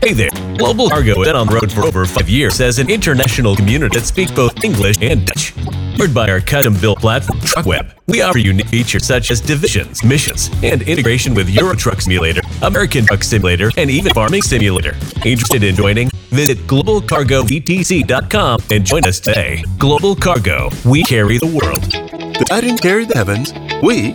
Hey there, Global Cargo has been on the road for over 5 years as an international community that speaks both English and Dutch. Powered by our custom-built platform, TruckWeb, we offer unique features such as divisions, missions, and integration with Euro Truck Simulator, American Truck Simulator, and even Farming Simulator. Interested in joining? Visit globalcargovtc.com and join us today. Global Cargo, we carry the world. I didn't carry the heavens. We